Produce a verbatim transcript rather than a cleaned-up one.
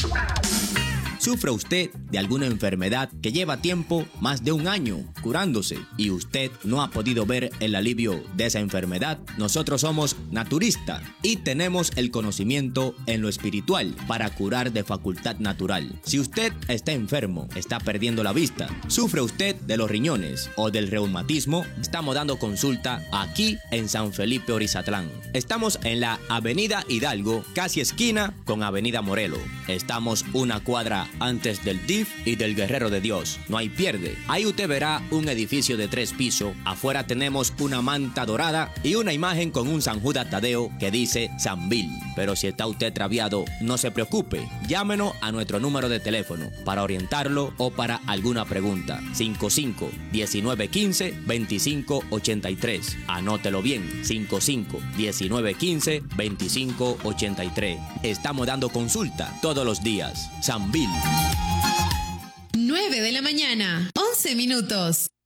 ¿Sufre usted de alguna enfermedad que lleva tiempo, más de un año, curándose y usted no ha podido ver el alivio de esa enfermedad? Nosotros somos Naturista y tenemos el conocimiento en lo espiritual para curar de facultad natural. Si usted está enfermo, está perdiendo la vista, sufre usted de los riñones o del reumatismo, estamos dando consulta aquí en San Felipe Orizatlán. Estamos en la Avenida Hidalgo, casi esquina con Avenida Morelos. Estamos una cuadra antes del D I F y del Guerrero de Dios. No hay pierde. Ahí usted verá un edificio de tres pisos. Afuera tenemos una manta dorada y una imagen con un San Judas Tadeo que dice San Bill. Pero si está usted traviado, no se preocupe. Llámenos a nuestro número de teléfono para orientarlo o para alguna pregunta. cinco cinco, diecinueve quince, veinticinco ochenta y tres. Anótelo bien. cinco cinco, diecinueve quince, veinticinco ochenta y tres. Estamos dando consulta todos los días. San Bill. nueve de la mañana, once minutos.